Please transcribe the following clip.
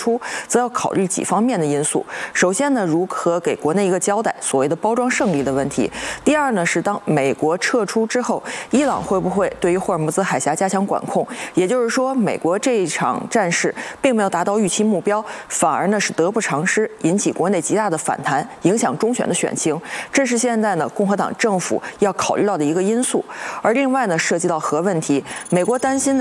出，则要考虑几方面的因素。首先呢，如何给国内一个交代，所谓的包装胜利的问题。第二呢，是当美国撤出之后，伊朗会不会对于霍尔木兹海峡加强管控？也就是说，美国这一场战事并没有达到预期目标，反而呢是得不偿失，引起国内极大的反弹，影响中选的选情。这是现在呢共和党政府要考虑到的一个因素。而另外呢，涉及到核问题，美国担心的